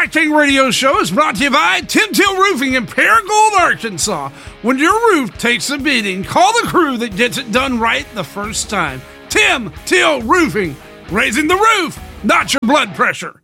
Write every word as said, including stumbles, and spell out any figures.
Black Tank Radio Show is brought to you by Tim Till Roofing in Paragould, Arkansas. When your roof takes a beating, call the crew that gets it done right the first time. Tim Till Roofing, raising the roof, not your blood pressure.